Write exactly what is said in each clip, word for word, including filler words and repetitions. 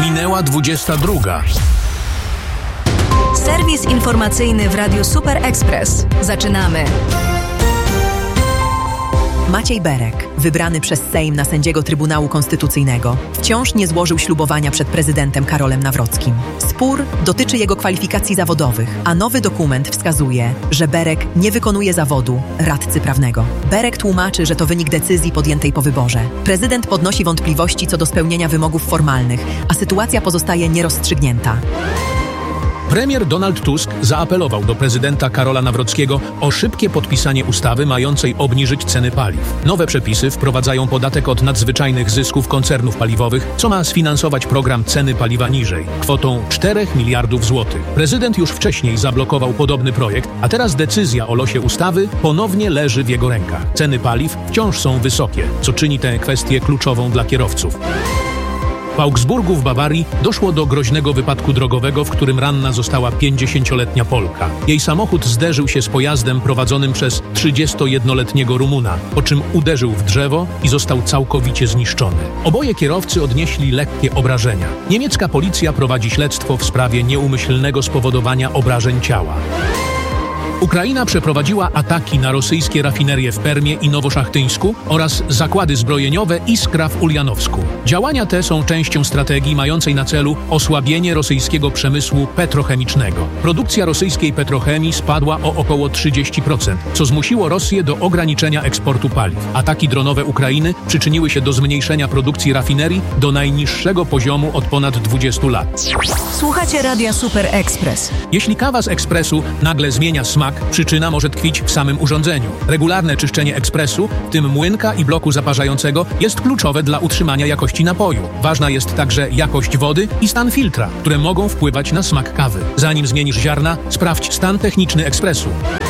Minęła dwudziesta druga. Serwis informacyjny w Radiu Super Express. Zaczynamy. Maciej Berek, wybrany przez Sejm na sędziego Trybunału Konstytucyjnego, wciąż nie złożył ślubowania przed prezydentem Karolem Nawrockim. Spór dotyczy jego kwalifikacji zawodowych, a nowy dokument wskazuje, że Berek nie wykonuje zawodu radcy prawnego. Berek tłumaczy, że to wynik decyzji podjętej po wyborze. Prezydent podnosi wątpliwości co do spełnienia wymogów formalnych, a sytuacja pozostaje nierozstrzygnięta. Premier Donald Tusk zaapelował do prezydenta Karola Nawrockiego o szybkie podpisanie ustawy mającej obniżyć ceny paliw. Nowe przepisy wprowadzają podatek od nadzwyczajnych zysków koncernów paliwowych, co ma sfinansować program ceny paliwa niżej, kwotą czterech miliardów złotych. Prezydent już wcześniej zablokował podobny projekt, a teraz decyzja o losie ustawy ponownie leży w jego rękach. Ceny paliw wciąż są wysokie, co czyni tę kwestię kluczową dla kierowców. W Augsburgu w Bawarii doszło do groźnego wypadku drogowego, w którym ranna została pięćdziesięcioletnia Polka. Jej samochód zderzył się z pojazdem prowadzonym przez trzydziestojednoletniego Rumuna, po czym uderzył w drzewo i został całkowicie zniszczony. Oboje kierowcy odnieśli lekkie obrażenia. Niemiecka policja prowadzi śledztwo w sprawie nieumyślnego spowodowania obrażeń ciała. Ukraina przeprowadziła ataki na rosyjskie rafinerie w Permie i Nowoszachyńsku oraz zakłady zbrojeniowe Iskra w Uljanowsku. Działania te są częścią strategii mającej na celu osłabienie rosyjskiego przemysłu petrochemicznego. Produkcja rosyjskiej petrochemii spadła o około trzydzieści procent, co zmusiło Rosję do ograniczenia eksportu paliw. Ataki dronowe Ukrainy przyczyniły się do zmniejszenia produkcji rafinerii do najniższego poziomu od ponad dwudziestu lat. Słuchacie Radia Super Express. Jeśli kawa z ekspresu nagle zmienia smak, przyczyna może tkwić w samym urządzeniu. Regularne czyszczenie ekspresu, w tym młynka i bloku zaparzającego, jest kluczowe dla utrzymania jakości napoju. Ważna jest także jakość wody i stan filtra, które mogą wpływać na smak kawy. Zanim zmienisz ziarna, sprawdź stan techniczny ekspresu.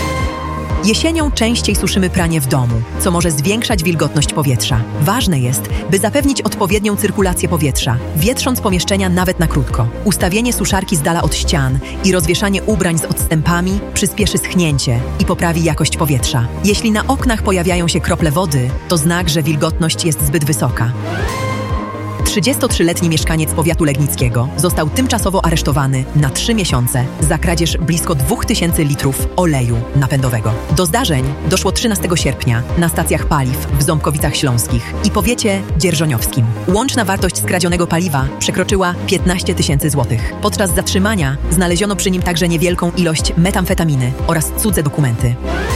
Jesienią częściej suszymy pranie w domu, co może zwiększać wilgotność powietrza. Ważne jest, by zapewnić odpowiednią cyrkulację powietrza, wietrząc pomieszczenia nawet na krótko. Ustawienie suszarki z dala od ścian i rozwieszanie ubrań z odstępami przyspieszy schnięcie i poprawi jakość powietrza. Jeśli na oknach pojawiają się krople wody, to znak, że wilgotność jest zbyt wysoka. trzydziestotrzyletni mieszkaniec powiatu legnickiego został tymczasowo aresztowany na trzy miesiące za kradzież blisko dwóch tysięcy litrów oleju napędowego. Do zdarzeń doszło trzynastego sierpnia na stacjach paliw w Ząbkowicach Śląskich i powiecie dzierżoniowskim. Łączna wartość skradzionego paliwa przekroczyła piętnaście tysięcy złotych. Podczas zatrzymania znaleziono przy nim także niewielką ilość metamfetaminy oraz cudze dokumenty.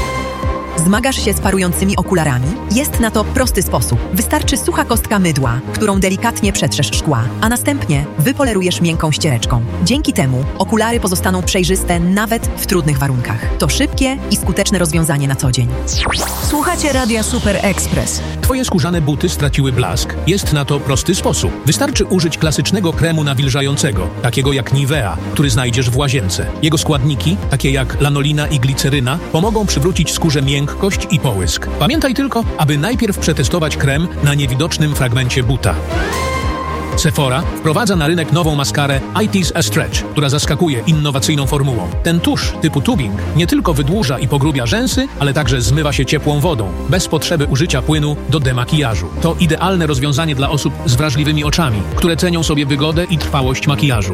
Zmagasz się z parującymi okularami? Jest na to prosty sposób. Wystarczy sucha kostka mydła, którą delikatnie przetrzesz szkła, a następnie wypolerujesz miękką ściereczką. Dzięki temu okulary pozostaną przejrzyste nawet w trudnych warunkach. To szybkie i skuteczne rozwiązanie na co dzień. Słuchacie Radia Super Express. Twoje skórzane buty straciły blask? Jest na to prosty sposób. Wystarczy użyć klasycznego kremu nawilżającego, takiego jak Nivea, który znajdziesz w łazience. Jego składniki, takie jak lanolina i gliceryna, pomogą przywrócić skórze miękkość i połysk. Pamiętaj tylko, aby najpierw przetestować krem na niewidocznym fragmencie buta. Sephora wprowadza na rynek nową maskarę I T's A Stretch, która zaskakuje innowacyjną formułą. Ten tusz typu tubing nie tylko wydłuża i pogrubia rzęsy, ale także zmywa się ciepłą wodą, bez potrzeby użycia płynu do demakijażu. To idealne rozwiązanie dla osób z wrażliwymi oczami, które cenią sobie wygodę i trwałość makijażu.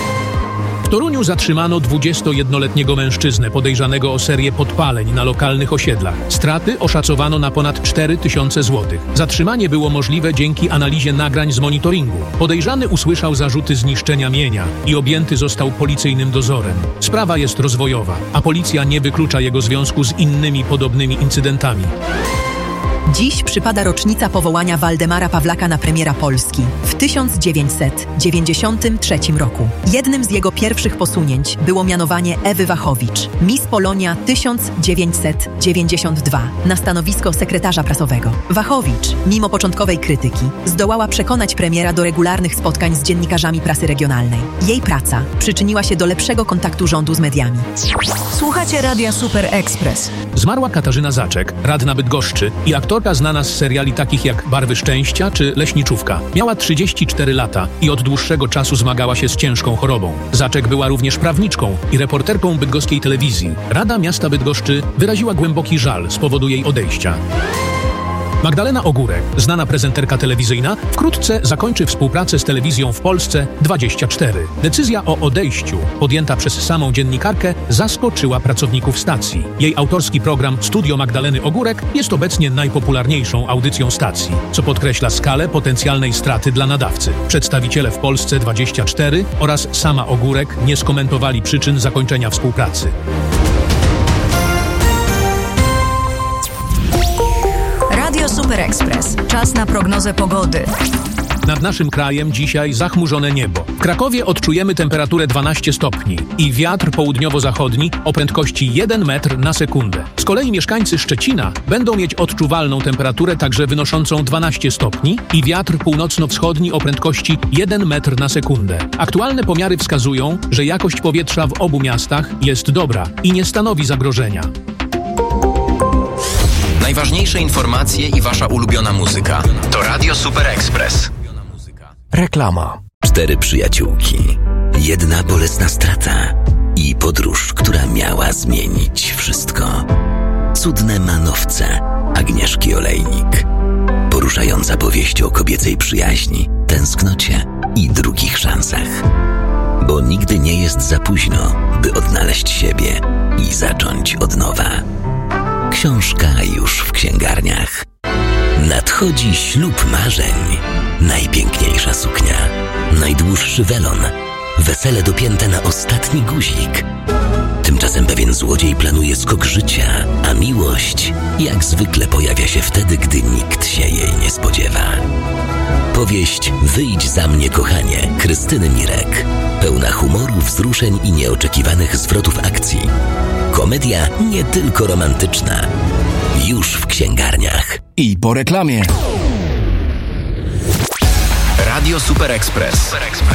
W Toruniu zatrzymano dwudziestojednoletniego mężczyznę podejrzanego o serię podpaleń na lokalnych osiedlach. Straty oszacowano na ponad cztery tysiące złotych. Zatrzymanie było możliwe dzięki analizie nagrań z monitoringu. Podejrzany usłyszał zarzuty zniszczenia mienia i objęty został policyjnym dozorem. Sprawa jest rozwojowa, a policja nie wyklucza jego związku z innymi podobnymi incydentami. Dziś przypada rocznica powołania Waldemara Pawlaka na premiera Polski w tysiąc dziewięćset dziewięćdziesiątym trzecim roku. Jednym z jego pierwszych posunięć było mianowanie Ewy Wachowicz, Miss Polonia tysiąc dziewięćset dziewięćdziesiąt dwa, na stanowisko sekretarza prasowego. Wachowicz, mimo początkowej krytyki, zdołała przekonać premiera do regularnych spotkań z dziennikarzami prasy regionalnej. Jej praca przyczyniła się do lepszego kontaktu rządu z mediami. Słuchacie Radia Super Express. Zmarła Katarzyna Zaczek, radna Bydgoszczy i aktorka znana z seriali takich jak Barwy Szczęścia czy Leśniczówka. Miała trzydzieści cztery lata i od dłuższego czasu zmagała się z ciężką chorobą. Zaczek była również prawniczką i reporterką bydgoskiej telewizji. Rada Miasta Bydgoszczy wyraziła głęboki żal z powodu jej odejścia. Magdalena Ogórek, znana prezenterka telewizyjna, wkrótce zakończy współpracę z telewizją w Polsce dwadzieścia cztery. Decyzja o odejściu, podjęta przez samą dziennikarkę, zaskoczyła pracowników stacji. Jej autorski program Studio Magdaleny Ogórek jest obecnie najpopularniejszą audycją stacji, co podkreśla skalę potencjalnej straty dla nadawcy. Przedstawiciele w Polsce dwadzieścia cztery oraz sama Ogórek nie skomentowali przyczyn zakończenia współpracy. Radio Super Express. Czas na prognozę pogody. Nad naszym krajem dzisiaj zachmurzone niebo. W Krakowie odczujemy temperaturę dwanaście stopni i wiatr południowo-zachodni o prędkości jeden metr na sekundę. Z kolei mieszkańcy Szczecina będą mieć odczuwalną temperaturę także wynoszącą dwanaście stopni i wiatr północno-wschodni o prędkości jeden metr na sekundę. Aktualne pomiary wskazują, że jakość powietrza w obu miastach jest dobra i nie stanowi zagrożenia. Najważniejsze informacje i wasza ulubiona muzyka to Radio Super Express. Reklama. Cztery przyjaciółki, jedna bolesna strata i podróż, która miała zmienić wszystko. Cudne manowce Agnieszki Olejnik. Poruszająca powieść o kobiecej przyjaźni, tęsknocie i drugich szansach. Bo nigdy nie jest za późno, by odnaleźć siebie i zacząć od nowa. Książka już w księgarniach. Nadchodzi ślub marzeń. Najpiękniejsza suknia, najdłuższy welon, wesele dopięte na ostatni guzik. Tymczasem pewien złodziej planuje skok życia, a miłość jak zwykle pojawia się wtedy, gdy nikt się jej nie spodziewa. Powieść Wyjdź za mnie, kochanie, Krystyny Mirek. Pełna humoru, wzruszeń i nieoczekiwanych zwrotów akcji. Komedia nie tylko romantyczna. Już w księgarniach. I po reklamie. Radio Super Express.